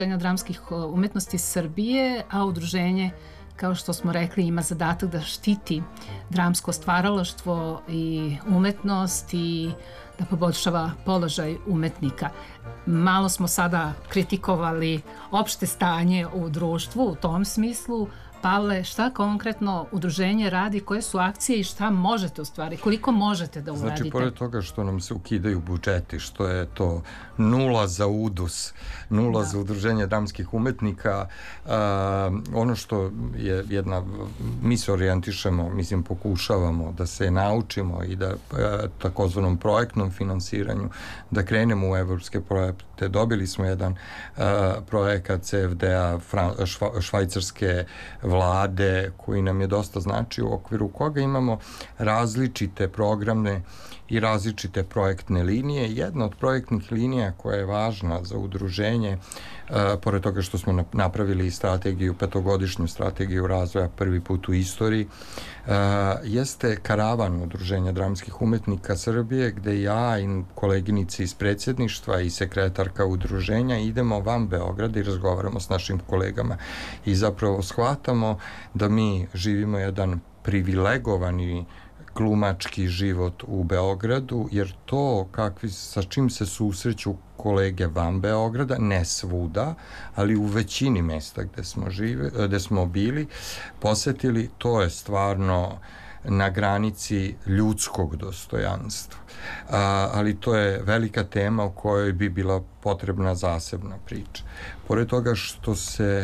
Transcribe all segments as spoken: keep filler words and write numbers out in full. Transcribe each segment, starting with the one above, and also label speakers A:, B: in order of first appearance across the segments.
A: dramskih umetnosti Srbije, a udruženje, kao što smo rekli, ima zadatak da štiti dramsko stvaralaštvo i umetnost i da poboljšava položaj umetnika. Malo smo sada kritikovali opšte stanje u društvu u tom smislu. Pavle, šta konkretno udruženje radi, koje su akcije i šta možete u stvari, koliko možete da uradite?
B: Znači, pored toga što nam se ukidaju budžeti, što je to nula za U D U S, nula da. za udruženje dramskih umetnika, a, ono što je jedna, mi se orijentišemo, mislim, pokušavamo da se naučimo i da a, takozvanom projektnom finansiranju, da krenemo u evropske projekte. Dobili smo jedan a, projekat C F D-a šva, švajcarske vlade koji nam je dosta znači, u okviru koga imamo različite programe i različite projektne linije. Jedna od projektnih linija koja je važna za udruženje, uh, pored toga što smo napravili strategiju, petogodišnju strategiju razvoja prvi put u istoriji, uh, jeste karavan Udruženja dramskih umetnika Srbije, gde ja i koleginici iz predsjedništva i sekretarka udruženja idemo van Beograda i razgovaramo s našim kolegama i zapravo shvatamo da mi živimo jedan privilegovani glumački život u Beogradu, jer to kakvi, sa čim se susreću kolege van Beograda, ne svuda, ali u većini mesta gde smo, žive, gde smo bili, posetili, to je stvarno na granici ljudskog dostojanstva. A, ali to je velika tema o kojoj bi bila potrebna zasebna priča. Pored toga što se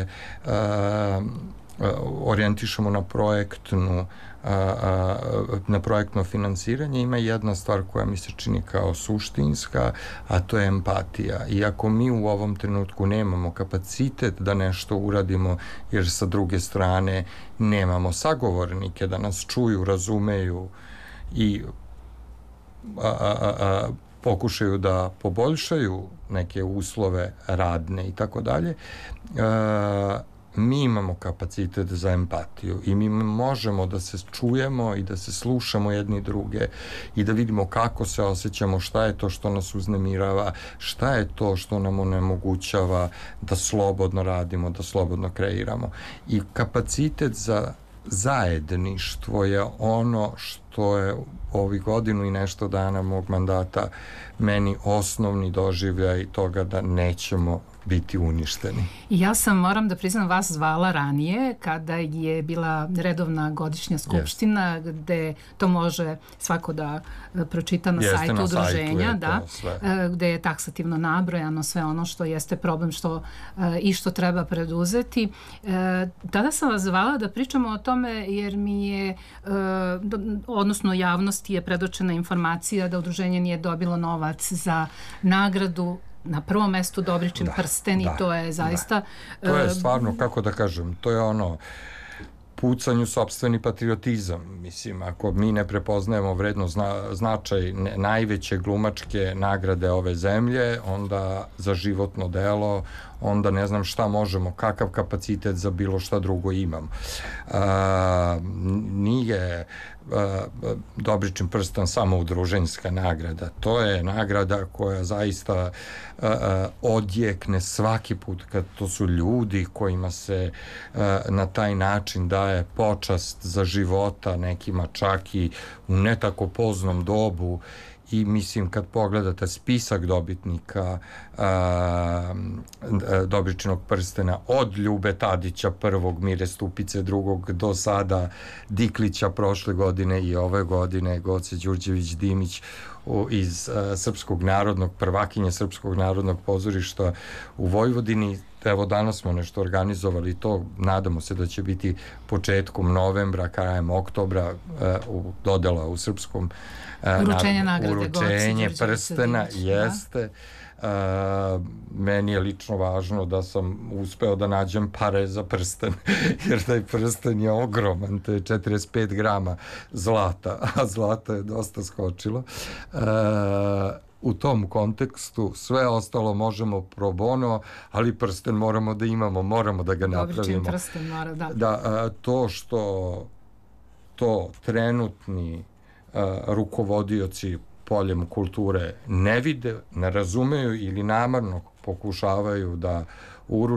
B: a, orijentišemo na projektnu a, a, na projektno finansiranje, ima jedna stvar koja mi se čini kao suštinska, a to je empatija. I ako mi u ovom trenutku nemamo kapacitet da nešto uradimo, jer sa druge strane nemamo sagovornike da nas čuju, razumeju i a, a, a, pokušaju da poboljšaju neke uslove radne i tako dalje, mi imamo kapacitet za empatiju i mi možemo da se čujemo i da se slušamo jedni druge i da vidimo kako se osjećamo, šta je to što nas uznemirava, šta je to što nam onemogućava da slobodno radimo, da slobodno kreiramo. I kapacitet za zajedništvo je ono što je ovih godinu i nešto dana mog mandata meni osnovni doživljaj toga da nećemo biti uništeni.
A: Ja sam, moram da priznam, vas zvala ranije kada je bila redovna godišnja skupština, yes. gde to može svako da pročita na
B: jeste
A: sajtu
B: na
A: udruženja,
B: sajtu
A: da, gde je taksativno nabrojano sve ono što jeste problem što, i što treba preduzeti. Tada sam vas zvala da pričamo o tome jer mi je, odnosno javnosti je predočena informacija da udruženje nije dobilo novac za nagradu, na prvom mestu Dobričin da, prsten i da, to je zaista...
B: Da. To je stvarno, kako da kažem, to je ono pucanju sopstveni patriotizam. Mislim, ako mi ne prepoznajemo vredno zna, značaj ne, najveće glumačke nagrade ove zemlje, onda za životno delo, onda ne znam šta možemo, kakav kapacitet za bilo šta drugo imam. A, nije a, Dobričin prstan samo udruženjska nagrada. To je nagrada koja zaista a, a, odjekne svaki put kad to su ljudi kojima se a, na taj način daje počast za života, nekima čak i u ne tako poznom dobu. I mislim, kad pogledate spisak dobitnika a, Dobričinog prstena od Ljube Tadića prvog, Mire Stupice drugog, do sada Diklića prošle godine i ove godine, Goce Đurđević Dimić u, iz a, Srpskog narodnog, prvakinje Srpskog narodnog pozorišta u Vojvodini. Evo, danas smo nešto organizovali, to nadamo se da će biti početkom novembra, krajem oktobra, uh, dodela u Srpskom uh,
A: uručenje nagrade,
B: uručenje prstena, jeste. Uh, meni je lično važno da sam uspeo da nađem pare za prsten, jer taj prsten je ogroman, to je četrdeset pet grama zlata, a zlata je dosta skočilo. Uh, U tom kontekstu sve ostalo možemo pro bono, ali prsten moramo da imamo, moramo da ga napravimo.
A: Dobričin prsten mora, da.
B: Da, a, to što to trenutni a, rukovodioci poljem kulture ne vide, ne razumeju ili namerno pokušavaju da u